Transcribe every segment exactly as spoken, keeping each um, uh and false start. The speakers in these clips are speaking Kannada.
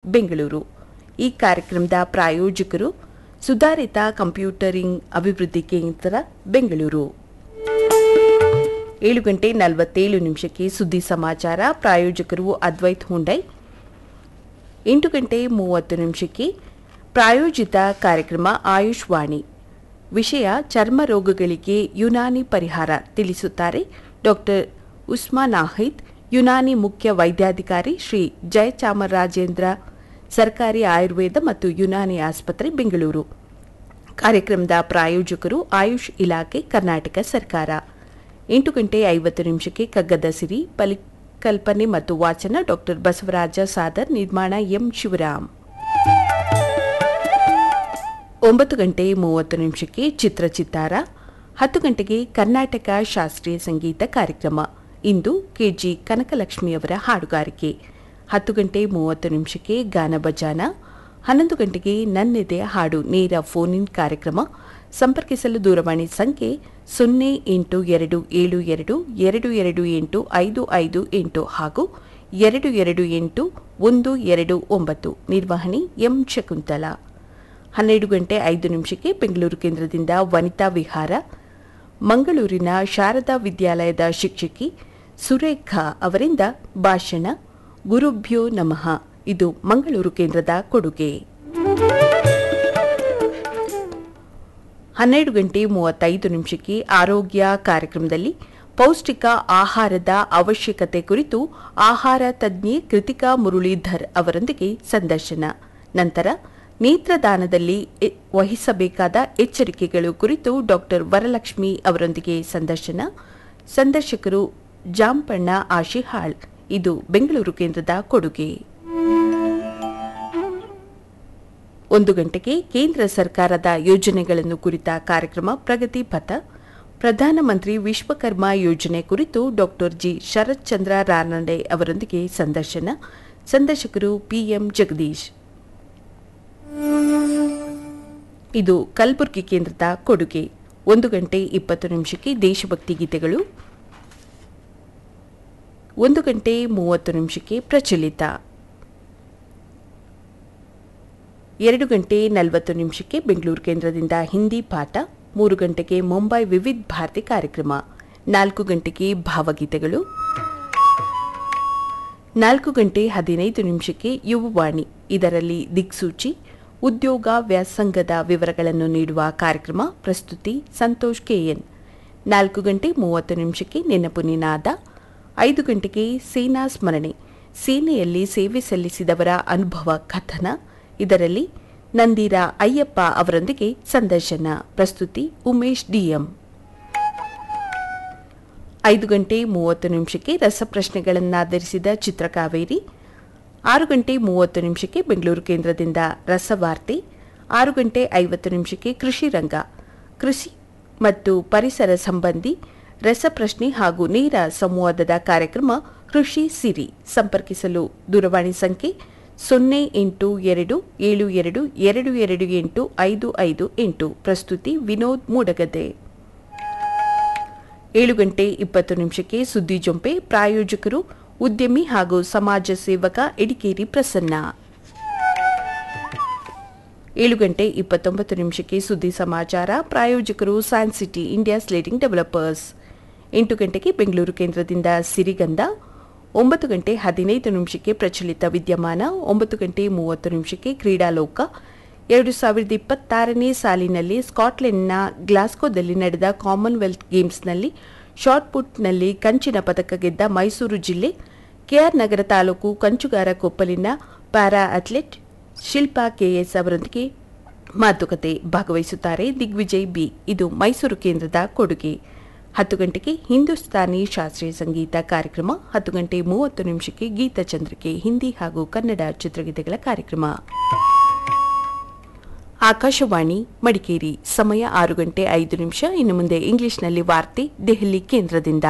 ಬೆಂಗಳೂರು. ಈ ಕಾರ್ಯಕ್ರಮದ ಪ್ರಾಯೋಜಕರು ಸುಧಾರಿತ ಕಂಪ್ಯೂಟರಿಂಗ್ ಅಭಿವೃದ್ಧಿ ಕೇಂದ್ರ ಬೆಂಗಳೂರು. ಏಳು ಗಂಟೆ ನಲವತ್ತೇಳು ನಿಮಿಷಕ್ಕೆ ಸುದ್ದಿ ಸಮಾಚಾರ. ಪ್ರಾಯೋಜಕರು ಅದ್ವೈತ್ ಹುಂಡೈ. ಎಂಟು ಗಂಟೆ ಮೂವತ್ತು ನಿಮಿಷಕ್ಕೆ ಪ್ರಾಯೋಜಿತ ಕಾರ್ಯಕ್ರಮ ಆಯುಷ್ ವಾಣಿ. ವಿಷಯ ಚರ್ಮ ರೋಗಗಳಿಗೆ ಯುನಾನಿ ಪರಿಹಾರ. ತಿಳಿಸುತ್ತಾರೆ ಡಾಕ್ಟರ್ ಉಸ್ಮಾನ್ ನಾಹಿದ್, ಯುನಾನಿ ಮುಖ್ಯ ವೈದ್ಯಾಧಿಕಾರಿ, ಶ್ರೀ ಜಯಚಾಮರಾಜೇಂದ್ರ ಸರ್ಕಾರಿ ಆಯುರ್ವೇದ ಮತ್ತು ಯುನಾನಿ ಆಸ್ಪತ್ರೆ, ಬೆಂಗಳೂರು. ಕಾರ್ಯಕ್ರಮದ ಪ್ರಾಯೋಜಕರು ಆಯುಷ್ ಇಲಾಖೆ, ಕರ್ನಾಟಕ ಸರ್ಕಾರ. ಎಂಟು ಗಂಟೆ ಐವತ್ತು ನಿಮಿಷಕ್ಕೆ ಕಗ್ಗದ ಸಿರಿ. ಪರಿಕಲ್ಪನೆ ಮತ್ತು ವಾಚನ ಡಾಕ್ಟರ್ ಬಸವರಾಜ ಸಾದರ್. ನಿರ್ಮಾಣ ಎಂ ಶಿವರಾಮ್. ಒಂಬತ್ತು ಗಂಟೆ ಮೂವತ್ತು ನಿಮಿಷಕ್ಕೆ ಚಿತ್ರಚಿತ್ತಾರ. ಹತ್ತು ಗಂಟೆಗೆ ಕರ್ನಾಟಕ ಶಾಸ್ತ್ರೀಯ ಸಂಗೀತ ಕಾರ್ಯಕ್ರಮ. ಇಂದು ಕೆಜಿ ಕನಕಲಕ್ಷ್ಮಿಯವರ ಹಾಡುಗಾರಿಕೆ. ಹತ್ತು ಗಂಟೆ ಮೂವತ್ತು ನಿಮಿಷಕ್ಕೆ ಗಾನ ಬಜಾನ. ಹನ್ನೊಂದು ಗಂಟೆಗೆ ನನ್ನೆದೆ ಹಾಡು ನೇರ ಫೋನ್ ಇನ್ ಕಾರ್ಯಕ್ರಮ. ಸಂಪರ್ಕಿಸಲು ದೂರವಾಣಿ ಸಂಖ್ಯೆ ಸೊನ್ನೆ ಎಂಟು ಎರಡು ಏಳು ಎರಡು ಎರಡು ಎರಡು ಎಂಟು ಐದು ಐದು ಎಂಟು ಹಾಗೂ ಎರಡು ಎರಡು ಎಂಟು ಒಂದು ಎರಡು ಒಂಬತ್ತು. ನಿರ್ವಹಣೆ ಎಂ ಶಕುಂತಲಾ. ಹನ್ನೆರಡು ಗಂಟೆ ಐದು ನಿಮಿಷಕ್ಕೆ ಬೆಂಗಳೂರು ಕೇಂದ್ರದಿಂದ ವನಿತಾ ವಿಹಾರ. ಮಂಗಳೂರಿನ ಶಾರದಾ ವಿದ್ಯಾಲಯದ ಶಿಕ್ಷಕಿ ಸುರೇಖಾ ಅವರಿಂದ ಭಾಷಣ ಗುರುಭ್ಯೋ ನಮಃ. ಇದು ಮಂಗಳೂರು ಕೇಂದ್ರದ ಕೊಡುಗೆ. ಹನ್ನೆರಡು ಗಂಟೆ ಮೂವತ್ತೈದು ನಿಮಿಷಕ್ಕೆ ಆರೋಗ್ಯ ಕಾರ್ಯಕ್ರಮದಲ್ಲಿ ಪೌಷ್ಟಿಕ ಆಹಾರದ ಅವಶ್ಯಕತೆ ಕುರಿತು ಆಹಾರ ತಜ್ಞೆ ಕೃತಿಕಾ ಮುರಳೀಧರ್ ಅವರೊಂದಿಗೆ ಸಂದರ್ಶನ. ನಂತರ ನೇತ್ರದಾನದಲ್ಲಿ ವಹಿಸಬೇಕಾದ ಎಚ್ಚರಿಕೆಗಳು ಕುರಿತು ಡಾಕ್ಟರ್ ವರಲಕ್ಷ್ಮಿ ಅವರೊಂದಿಗೆ ಸಂದರ್ಶನ. ಸಂದರ್ಶಕರು ಜಾಂಪಣ್ಣ ಆಶಿಹಾಳ್. ಇದು ಬೆಂಗಳೂರು ಕೇಂದ್ರದ ಕೊಡುಗೆ. ಒಂದು ಗಂಟೆಗೆ ಕೇಂದ್ರ ಸರ್ಕಾರದ ಯೋಜನೆಗಳನ್ನು ಕುರಿತ ಕಾರ್ಯಕ್ರಮ ಪ್ರಗತಿ ಪಥ. ಪ್ರಧಾನಮಂತ್ರಿ ವಿಶ್ವಕರ್ಮ ಯೋಜನೆ ಕುರಿತು ಡಾಕ್ಟರ್ ಜಿ ಶರತ್ ಚಂದ್ರ ರಾನಡೆ ಅವರೊಂದಿಗೆ ಸಂದರ್ಶನ. ಸಂದರ್ಶಕರು ಪಿಎಂ ಜಗದೀಶ್. ಇದು ಕಲಬುರಗಿ ಕೇಂದ್ರದ ಕೊಡುಗೆ. ಒಂದು ಗಂಟೆ ಇಪ್ಪತ್ತು ನಿಮಿಷಕ್ಕೆ ದೇಶಭಕ್ತಿ ಗೀತೆಗಳು. ಒಂದು ಗಂಟೆ ಮೂವತ್ತು ನಿಮಿಷಕ್ಕೆ ಪ್ರಚಲಿತ. ಎರಡು ಗಂಟೆ ನಲವತ್ತು ನಿಮಿಷಕ್ಕೆ ಬೆಂಗಳೂರು ಕೇಂದ್ರದಿಂದ ಹಿಂದಿ ಪಾಠ. ಮೂರು ಗಂಟೆಗೆ ಮುಂಬೈ ವಿವಿಧ ಭಾರತಿ ಕಾರ್ಯಕ್ರಮ. ನಾಲ್ಕು ಗಂಟೆಗೆ ಭಾವಗೀತೆಗಳು. ನಾಲ್ಕು ಗಂಟೆ ಹದಿನೈದು ನಿಮಿಷಕ್ಕೆ ಯುವವಾಣಿ. ಇದರಲ್ಲಿ ದಿಕ್ಸೂಚಿ ಉದ್ಯೋಗ ವ್ಯಾಸಂಗದ ವಿವರಗಳನ್ನು ನೀಡುವ ಕಾರ್ಯಕ್ರಮ. ಪ್ರಸ್ತುತಿ ಸಂತೋಷ್ ಕೆಎನ್. ನಾಲ್ಕು ಗಂಟೆ ಮೂವತ್ತು ನಿಮಿಷಕ್ಕೆ ನೆನಪು ನಿನಾದ. ಐದು ಗಂಟೆಗೆ ಸೇನಾ ಸ್ಮರಣೆ. ಸೇನೆಯಲ್ಲಿ ಸೇವೆ ಸಲ್ಲಿಸಿದವರ ಅನುಭವ ಕಥನ. ಇದರಲ್ಲಿ ನಂದೀರ ಅಯ್ಯಪ್ಪ ಅವರೊಂದಿಗೆ ಸಂದರ್ಶನ. ಪ್ರಸ್ತುತಿ ಉಮೇಶ್ ಡಿಎಂ. ಐದು ಗಂಟೆ ಮೂವತ್ತು ನಿಮಿಷಕ್ಕೆ ರಸಪ್ರಶ್ನೆಗಳನ್ನಾಧರಿಸಿದ ಚಿತ್ರಕಾವೇರಿ. ಆರು ಗಂಟೆ ಮೂವತ್ತು ನಿಮಿಷಕ್ಕೆ ಬೆಂಗಳೂರು ಕೇಂದ್ರದಿಂದ ರಸವಾರ್ತೆ. ಆರು ಗಂಟೆ ಐವತ್ತು ನಿಮಿಷಕ್ಕೆ ಕೃಷಿ ರಂಗ. ಕೃಷಿ ಮತ್ತು ಪರಿಸರ ಸಂಬಂಧಿ ರಸಪ್ರಶ್ನೆ ಹಾಗೂ ನೇರ ಸಂವಾದದ ಕಾರ್ಯಕ್ರಮ ಕೃಷಿ ಸಿರಿ. ಸಂಪರ್ಕಿಸಲು ದೂರವಾಣಿ ಸಂಖ್ಯೆ ಸೊನ್ನೆ ಎಂಟು ಎರಡು ಏಳು ಎರಡು ಎರಡು ಎರಡು ಎಂಟು ಐದು ಐದು ಎಂಟು. ಪ್ರಸ್ತುತಿ ವಿನೋದ್ ಮೂಡಗದ್ದೆ. ಏಳು ಗಂಟೆ ಇಪ್ಪತ್ತು ನಿಮಿಷಕ್ಕೆ ಸುದ್ದಿ ಜೊಂಪೆ. ಪ್ರಾಯೋಜಕರು ಉದ್ಯಮಿ ಹಾಗೂ ಸಮಾಜ ಸೇವಕ ಎಡಿಕೇರಿ ಪ್ರಸನ್ನ. ಏಳು ಗಂಟೆ ಇಪ್ಪತ್ತೊಂಬತ್ತು ನಿಮಿಷಕ್ಕೆ ಸುದ್ದಿ ಸಮಾಚಾರ. ಪ್ರಾಯೋಜಕರು science city India's leading developers. ಎಂಟು ಗಂಟೆಗೆ ಬೆಂಗಳೂರು ಕೇಂದ್ರದಿಂದ ಸಿರಿಗಂಧ. ಒಂಬತ್ತು ಗಂಟೆ ಹದಿನೈದು ನಿಮಿಷಕ್ಕೆ ಪ್ರಚಲಿತ ವಿದ್ಯಮಾನ. ಒಂಬತ್ತು ಗಂಟೆ ಮೂವತ್ತು ನಿಮಿಷಕ್ಕೆ ಕ್ರೀಡಾಲೋಕ. ಎರಡು ಸಾವಿರದ ಇಪ್ಪತ್ತಾರನೇ ಸಾಲಿನಲ್ಲಿ ಸ್ಕಾಟ್ಲೆಂಡ್ನ ಗ್ಲಾಸ್ಗೋದಲ್ಲಿ ನಡೆದ ಕಾಮನ್ವೆಲ್ತ್ ಗೇಮ್ಸ್ನಲ್ಲಿ ಶಾಟ್ಪುಟ್ನಲ್ಲಿ ಕಂಚಿನ ಪದಕ ಗೆದ್ದ ಮೈಸೂರು ಜಿಲ್ಲೆ ಕೆಆರ್ ನಗರ taluk Kanchugara ಕೊಪ್ಪಲಿನ para athlete Shilpa KS ಅವರೊಂದಿಗೆ ಮಾತುಕತೆ. ಭಾಗವಹಿಸುತ್ತಾರೆ ದಿಗ್ವಿಜಯ್ ಬಿ. ಇದು ಮೈಸೂರು ಕೇಂದ್ರದ ಕೊಡುಗೆ. ಹತ್ತು ಗಂಟೆಗೆ ಹಿಂದೂಸ್ತಾನಿ ಶಾಸ್ತ್ರೀಯ ಸಂಗೀತ ಕಾರ್ಯಕ್ರಮ. ಹತ್ತು ಗಂಟೆ ಮೂವತ್ತು ನಿಮಿಷಕ್ಕೆ ಗೀತಚಂದ್ರಿಕೆ. ಹಿಂದಿ ಹಾಗೂ ಕನ್ನಡ ಚಿತ್ರಗೀತೆಗಳ ಕಾರ್ಯಕ್ರಮ. ಆಕಾಶವಾಣಿ ಮಡಿಕೇರಿ. ಸಮಯ ಆರು ಗಂಟೆ ಐದು ನಿಮಿಷ. ಇನ್ನು ಮುಂದೆ ಇಂಗ್ಲಿಷ್ನಲ್ಲಿ ವಾರ್ತೆ ದೆಹಲಿ ಕೇಂದ್ರದಿಂದ.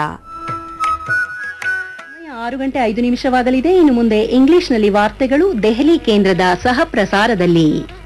ಆರು ಗಂಟೆ ಐದು ನಿಮಿಷವಾಗಲಿದೆ. ಇನ್ನು ಮುಂದೆ ಇಂಗ್ಲಿಷ್ನಲ್ಲಿ ವಾರ್ತೆಗಳು ದೆಹಲಿ ಕೇಂದ್ರದ ಸಹ ಪ್ರಸಾರದಲ್ಲಿ.